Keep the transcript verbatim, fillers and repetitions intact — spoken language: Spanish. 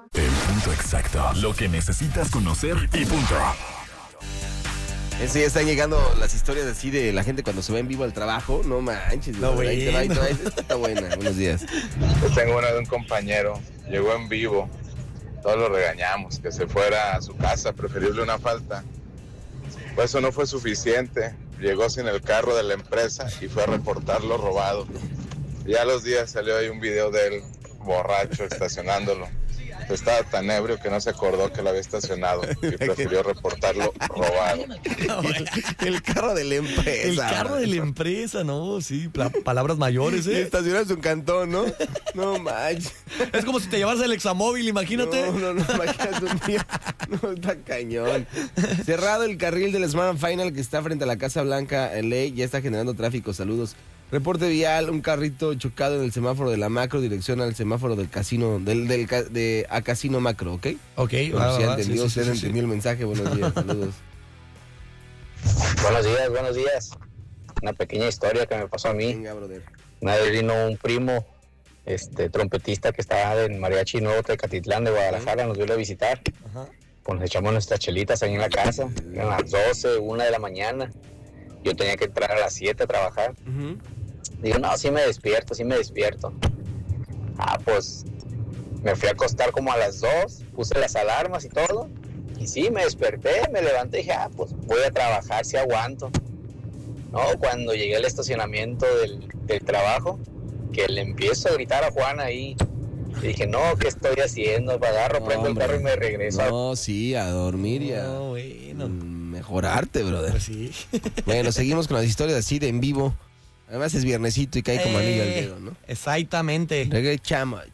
El punto exacto. Lo que necesitas conocer y punto. Eso ya están llegando las historias así de la gente cuando se va en vivo al trabajo. No manches, No, güey. Ahí te va, ahí te va. bueno. Esta está buena. Buenos días. Yo tengo una de un compañero, llegó en vivo, todos lo regañamos, que se fuera a su casa, preferible una falta. Pues eso no fue suficiente, llegó sin el carro de la empresa y fue a reportarlo robado. Ya a los días salió ahí un video de él, borracho, estacionándolo. Estaba tan ebrio que no se acordó que lo había estacionado y prefirió reportarlo robado. El, el carro de la empresa. El carro de la empresa, no, sí, pla- palabras mayores, Y ¿eh? estacionas un cantón, ¿no? No manches. Es como si te llevaras el examóvil, imagínate. No, no, no, imagínate un día. No, está cañón. Cerrado el carril del Smart Final que está frente a la Casa Blanca en Ley, ya está generando tráfico. Saludos. Reporte vial, un carrito chocado en el semáforo de la Macro, dirección al semáforo del casino, del, del ca- de a Casino Macro, ¿ok? Ok, Bueno, va, va, si va, entendió, sí, sí, usted sí, sí. entendió el mensaje. Buenos días, saludos. Buenos días, buenos días. Una pequeña historia que me pasó a mí. Venga, brother. Una vez vino un primo, este trompetista que estaba en Mariachi Nuevo Tecatitlán de Guadalajara, nos vino a visitar. Ajá. Pues nos echamos nuestras chelitas ahí en la casa. Eran las doce, una de la mañana. Yo tenía que entrar a las siete a trabajar. Ujú. Digo, no, sí me despierto, sí me despierto. Ah, pues me fui a acostar como a las dos, puse las alarmas y todo. Y sí, me desperté, me levanté y dije, ah, pues voy a trabajar, si aguanto. No, cuando llegué al estacionamiento del, del trabajo, que le empiezo a gritar a Juan ahí. Y dije, no, ¿qué estoy haciendo? Agarro, No, prendo el hombre. carro y me regreso. No, sí, a dormir y a No, bueno. mm, mejorarte, brother. Pues sí. Bueno, seguimos con las historias así de en vivo. Además es viernesito y cae como anillo al Eh, dedo, ¿no? Exactamente. Reggae chama.